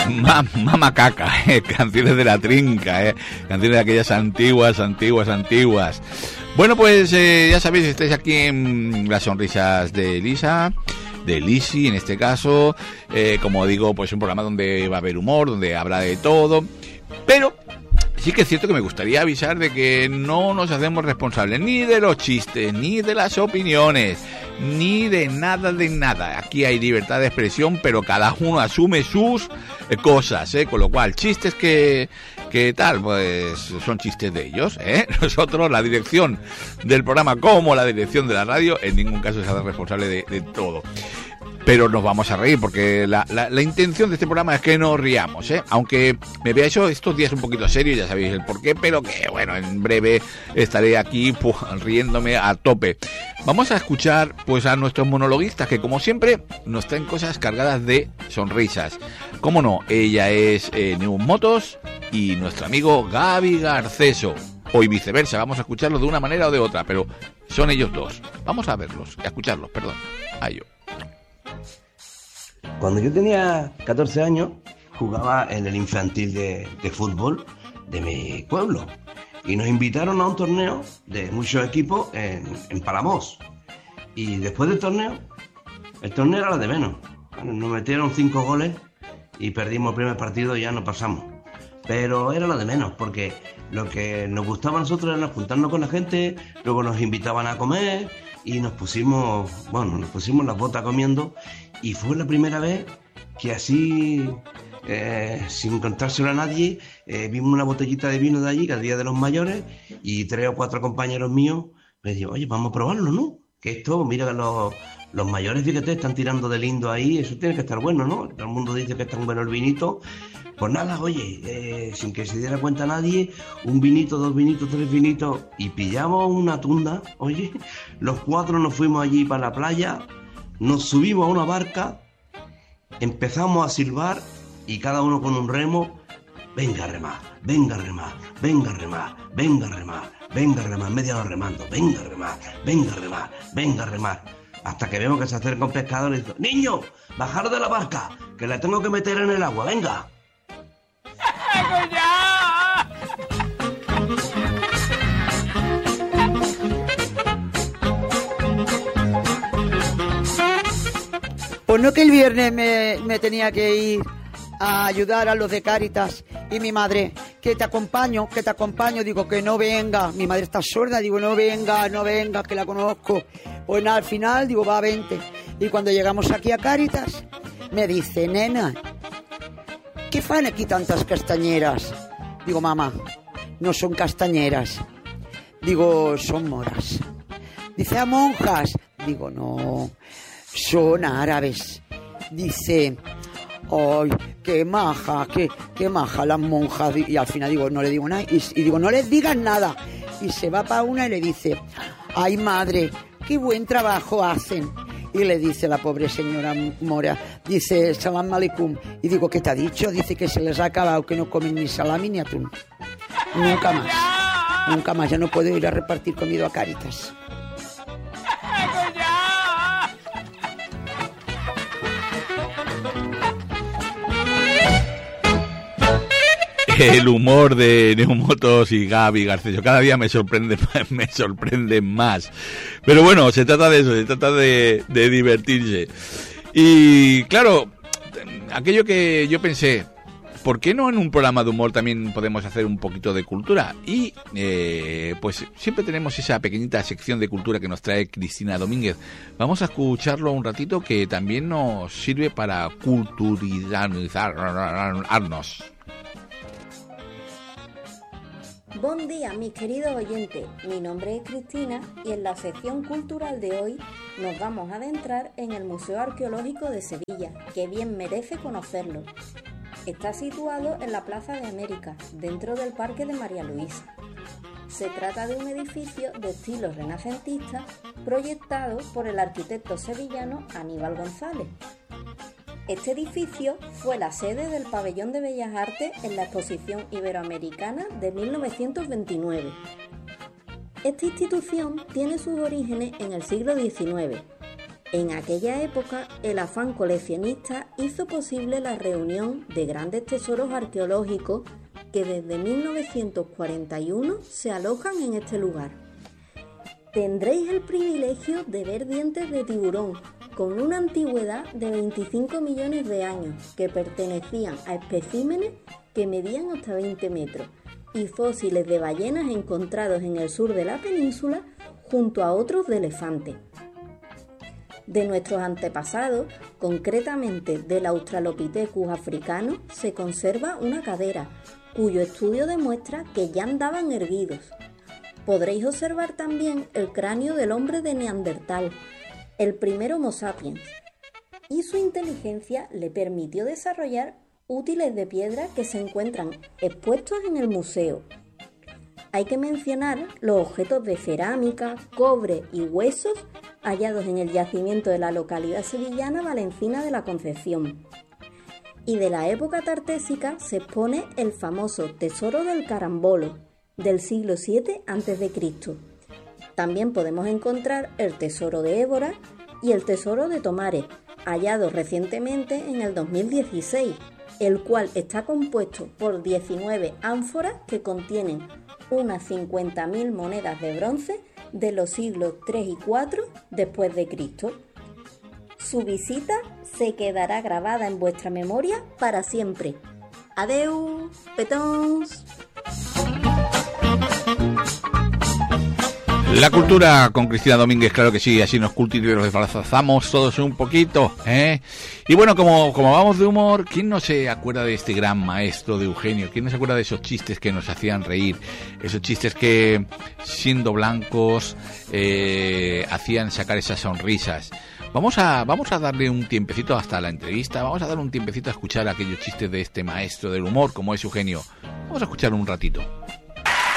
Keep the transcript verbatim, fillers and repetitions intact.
Mamá Caca, eh, canciones de la trinca, eh, canciones de aquellas antiguas, antiguas, antiguas. Bueno, pues eh, ya sabéis, estáis aquí en Las Sonrisas de Elisa, de Lisi en este caso. Eh, como digo, pues un programa donde va a haber humor, donde habrá de todo. Pero sí que es cierto que me gustaría avisar de que no nos hacemos responsables ni de los chistes, ni de las opiniones, ni de nada de nada. Aquí hay libertad de expresión, pero cada uno asume sus eh, cosas, ¿eh? Con lo cual, chistes que, que tal, pues son chistes de ellos, ¿eh? Nosotros, la dirección del programa como la dirección de la radio, en ningún caso se hace responsable de, de todo. Pero nos vamos a reír porque la, la, la intención de este programa es que nos riamos, ¿eh? Aunque me vea eso estos días un poquito serio, ya sabéis el porqué, pero que bueno, en breve estaré aquí pues, riéndome a tope. Vamos a escuchar pues a nuestros monologuistas que como siempre nos traen cosas cargadas de sonrisas. Cómo no, ella es eh, Neum Motos y nuestro amigo Gaby Garceso. O viceversa, vamos a escucharlos de una manera o de otra, pero son ellos dos. Vamos a verlos, a escucharlos, perdón. A ello. Cuando yo tenía catorce años, jugaba en el infantil de, de fútbol de mi pueblo. Y nos invitaron a un torneo de muchos equipos en, en Palamós. Y después del torneo, el torneo era lo de menos. Bueno, nos metieron cinco goles y perdimos el primer partido y ya no pasamos. Pero era lo de menos, porque lo que nos gustaba a nosotros era juntarnos con la gente, luego nos invitaban a comer y nos pusimos, bueno, nos pusimos las botas comiendo. Y fue la primera vez que así, eh, sin contárselo a nadie, eh, vimos una botellita de vino de allí, que era el Día de los Mayores, y tres o cuatro compañeros míos me dijeron, oye, vamos a probarlo, ¿no? Que esto, mira que los, los mayores, fíjate, están tirando de lindo ahí, eso tiene que estar bueno, ¿no? Todo el mundo dice que está bueno el vinito. Pues nada, oye, eh, sin que se diera cuenta nadie, un vinito, dos vinitos, tres vinitos, y pillamos una tunda, oye, los cuatro nos fuimos allí para la playa. Nos subimos a una barca, empezamos a silbar y cada uno con un remo, venga a remar, venga a remar, venga a remar, venga a remar, venga a remar, media hora remando, venga a remar, venga a remar, venga a remar, hasta que vemos que se acerca un pescador y dice, niño, bajar de la barca, que la tengo que meter en el agua, venga. Pues no que el viernes me, me tenía que ir a ayudar a los de Cáritas y mi madre, que te acompaño, que te acompaño, digo que no venga, mi madre está sorda, digo no venga, no venga, que la conozco. Pues nada, al final digo va, vente. Y cuando llegamos aquí a Cáritas, me dice, nena, ¿qué fan aquí tantas castañeras? Digo, mamá, no son castañeras, digo, son moras. Dice, ¿a monjas? Digo, no, son árabes. Dice, ay, qué maja, qué, qué maja las monjas. Y al final digo, no le digo nada. Y, y digo, no les digas nada. Y se va para una y le dice, ay madre, qué buen trabajo hacen. Y le dice la pobre señora mora, dice, salam alaikum. Y digo, ¿qué te ha dicho? Dice que se les ha acabado, que no comen ni salami ni atún. Nunca más, nunca más, ya no puedo ir a repartir comida a Cáritas. El humor de Neum Motos y Gaby Garceso cada día me sorprende, me sorprende más. Pero bueno, se trata de eso, se trata de, de divertirse. Y claro, aquello que yo pensé, ¿por qué no en un programa de humor también podemos hacer un poquito de cultura? Y eh, pues siempre tenemos esa pequeñita sección de cultura que nos trae Cristina Domínguez. Vamos a escucharlo un ratito, que también nos sirve para culturalizarnos. Buen día, mis queridos oyentes. Mi nombre es Cristina y en la sección cultural de hoy nos vamos a adentrar en el Museo Arqueológico de Sevilla, que bien merece conocerlo. Está situado en la Plaza de América, dentro del Parque de María Luisa. Se trata de un edificio de estilo renacentista proyectado por el arquitecto sevillano Aníbal González. Este edificio fue la sede del Pabellón de Bellas Artes en la Exposición Iberoamericana de mil novecientos veintinueve. Esta institución tiene sus orígenes en el siglo diecinueve. En aquella época, el afán coleccionista hizo posible la reunión de grandes tesoros arqueológicos que desde mil novecientos cuarenta y uno se alojan en este lugar. Tendréis el privilegio de ver dientes de tiburón con una antigüedad de veinticinco millones de años que pertenecían a especímenes que medían hasta veinte metros y fósiles de ballenas encontrados en el sur de la península junto a otros de elefantes. De nuestros antepasados, concretamente del Australopithecus africano, se conserva una cadera, cuyo estudio demuestra que ya andaban erguidos. Podréis observar también el cráneo del hombre de Neandertal, el primer Homo sapiens, y su inteligencia le permitió desarrollar útiles de piedra que se encuentran expuestos en el museo. Hay que mencionar los objetos de cerámica, cobre y huesos hallados en el yacimiento de la localidad sevillana Valencina de la Concepción. Y de la época tartésica se expone el famoso Tesoro del Carambolo, del siglo siete antes de Cristo. También podemos encontrar el Tesoro de Évora y el Tesoro de Tomares, hallados recientemente en el dos mil dieciséis, el cual está compuesto por diecinueve ánforas que contienen unas cincuenta mil monedas de bronce de los siglos tres y cuatro después de Cristo. Su visita se quedará grabada en vuestra memoria para siempre. ¡Adeu, petons! La cultura con Cristina Domínguez, claro que sí, así nos culturizamos todos un poquito, ¿eh? Y bueno, como, como vamos de humor, ¿quién no se acuerda de este gran maestro de Eugenio? ¿Quién no se acuerda de esos chistes que nos hacían reír? Esos chistes que, siendo blancos, eh, hacían sacar esas sonrisas. Vamos a, vamos a darle un tiempecito hasta la entrevista, vamos a dar un tiempecito a escuchar aquellos chistes de este maestro del humor como es Eugenio. Vamos a escuchar un ratito.